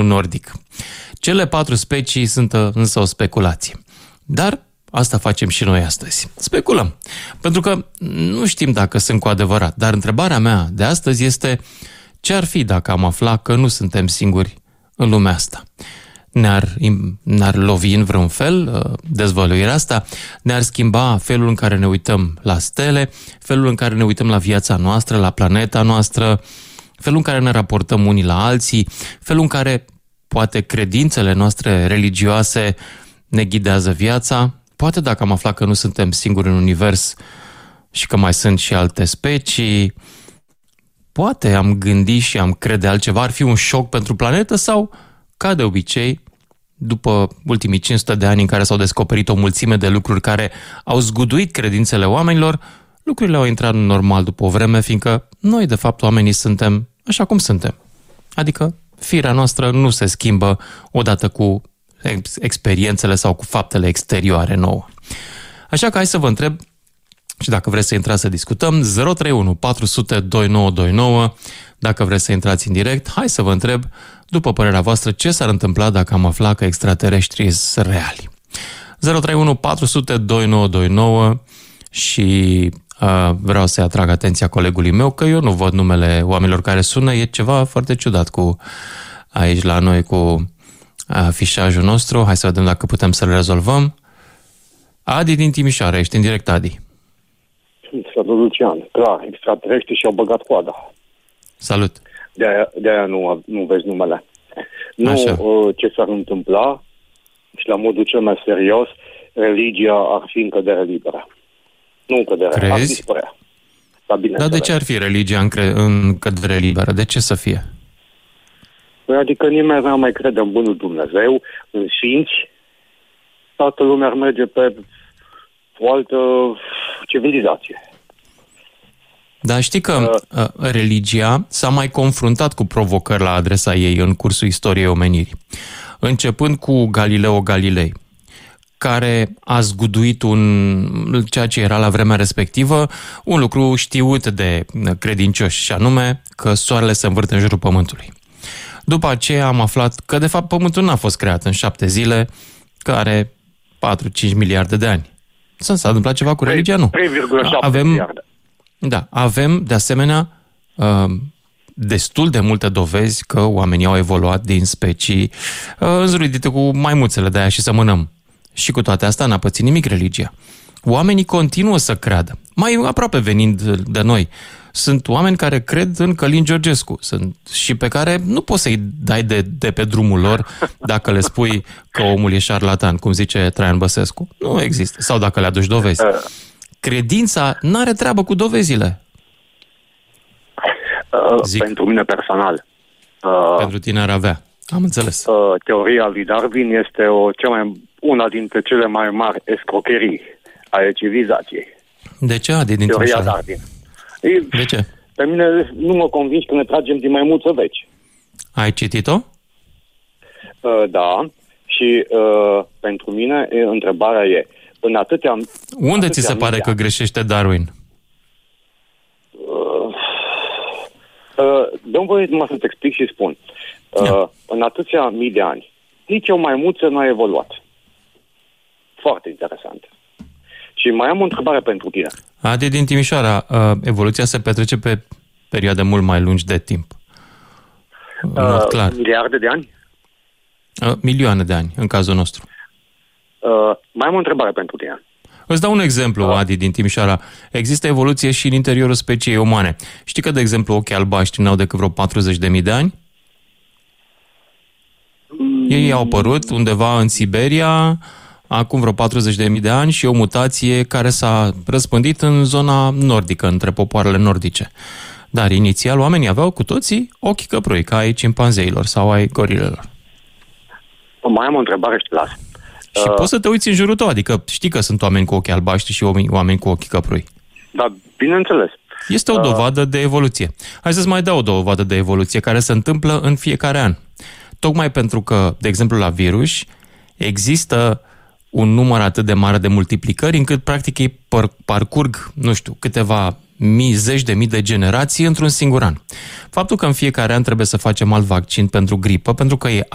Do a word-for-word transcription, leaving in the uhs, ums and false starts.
nordic. Cele patru specii sunt însă o speculație. Dar asta facem și noi astăzi. Speculăm. Pentru că nu știm dacă sunt cu adevărat. Dar întrebarea mea de astăzi este: ce ar fi dacă am afla că nu suntem singuri în lumea asta? Ne-ar, ne-ar lovi în vreun fel dezvăluirea asta? Ne-ar schimba felul în care ne uităm la stele, felul în care ne uităm la viața noastră, la planeta noastră, felul în care ne raportăm unii la alții, felul în care poate credințele noastre religioase ne ghidează viața? Poate dacă am aflat că nu suntem singuri în univers și că mai sunt și alte specii, poate am gândit și am crede altceva, ar fi un șoc pentru planetă sau, ca de obicei, după ultimii cinci sute de ani în care s-au descoperit o mulțime de lucruri care au zguduit credințele oamenilor, lucrurile au intrat normal după o vreme, fiindcă noi, de fapt, oamenii suntem așa cum suntem. Adică firea noastră nu se schimbă odată cu experiențele sau cu faptele exterioare nouă. Așa că hai să vă întreb, și dacă vreți să intrați să discutăm, zero trei unu patru zero zero doi nouă doi nouă, dacă vreți să intrați în direct, hai să vă întreb, după părerea voastră, ce s-ar întâmpla dacă am aflat că extraterestrii sunt reali. zero trei unu patru zero zero doi nouă doi nouă și uh, vreau să-i atrag atenția colegului meu că eu nu văd numele oamenilor care sună, e ceva foarte ciudat cu aici la noi cu afișajul nostru. Hai să vedem dacă putem să-l rezolvăm. Adi din Timișoara, ești în direct, Adi. Salut, Lucian. Clar, extraterestri și-au băgat coada. Salut. De-aia, de-aia nu, nu vezi numele. Nu uh, ce s-ar întâmpla și la modul cel mai serios, religia ar fi în cădere liberă. Nu în cădere, Crezi? ar dispărea. Dar de ce ar fi religia în, cre- în cădere liberă? De ce să fie? Adică nimeni nu mai crede în bunul Dumnezeu, în sfinți. Toată lumea ar merge pe o altă civilizație. Dar știi că uh, religia s-a mai confruntat cu provocări la adresa ei în cursul istoriei omenirii. Începând cu Galileo Galilei, care a zguduit un, ceea ce era la vremea respectivă, un lucru știut de credincioși, și anume că soarele se învârte în jurul Pământului. După aceea am aflat că, de fapt, Pământul n-a fost creat în șapte zile, că are patru-cinci miliarde de ani. S-a întâmplat ceva cu religia? Nu. trei virgulă șapte avem, miliarde. Da, avem, de asemenea, destul de multe dovezi că oamenii au evoluat din specii înzruidite cu maimuțele de aia și să mânăm. Și cu toate astea n-a pățit nimic religia. Oamenii continuă să creadă. Mai aproape venind de noi, sunt oameni care cred în Călin Georgescu. Sunt și pe care nu poți să-i dai de, de pe drumul lor dacă le spui că omul e șarlatan, cum zice Traian Băsescu. Nu există. Sau dacă le aduci dovezi. Credința n-are treabă cu dovezile. Uh, pentru mine personal. Uh, pentru tine ar avea. Am înțeles. Uh, teoria lui Darwin este o, cea mai, una dintre cele mai mari escrocherii ale civilizației. De ce, Adi, din Teoria Timișoara? Darwin. De ce? Pe mine nu mă convingi că ne tragem din maimuță veci. Ai citit-o? Uh, da. Și uh, pentru mine e, întrebarea e, în atâtea... Unde atâtea ți se pare mii că greșește Darwin? Uh, uh, dă-mi voie numai să-ți explic și spun. Uh, în atâția mii de ani, nici o maimuță nu a evoluat. Foarte interesant. Și mai am o întrebare pentru tine. Adi din Timișoara, uh, evoluția se petrece pe perioade mult mai lungi de timp. În mod clar. Miliarde de ani? Uh, milioane de ani, în cazul nostru. Uh, mai am o întrebare pentru tine. Îți dau un exemplu, uh. Adi din Timișoara. Există evoluție și în interiorul speciei umane. Știi că, de exemplu, ochii albaștri n-au decât vreo patruzeci de mii de ani? Mm. Ei au apărut undeva în Siberia acum vreo patruzeci de mii de ani și o mutație care s-a răspândit în zona nordică, între popoarele nordice. Dar inițial oamenii aveau cu toții ochi căprui, ca ai cimpanzeilor sau ai gorilelor. Mai am o întrebare și te las. Și uh, poți să te uiți în jurul tău, adică știi că sunt oameni cu ochi albaștri și oameni cu ochi căprui. Da, bineînțeles. Este o dovadă de evoluție. Hai să-ți mai dau o dovadă de evoluție care se întâmplă în fiecare an. Tocmai pentru că, de exemplu, la virus există un număr atât de mare de multiplicări încât, practic, ei parcurg, nu știu, câteva mii, zeci de mii de generații într-un singur an. Faptul că în fiecare an trebuie să facem alt vaccin pentru gripă, pentru că e